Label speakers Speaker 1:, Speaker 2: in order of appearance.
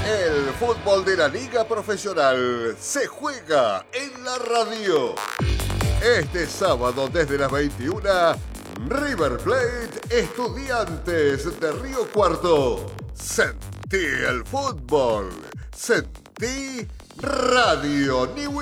Speaker 1: El fútbol de la liga profesional se juega en la radio. Este sábado desde las 21, River Plate, Estudiantes de Río Cuarto. Sentí el fútbol. Sentí Radio Newell's.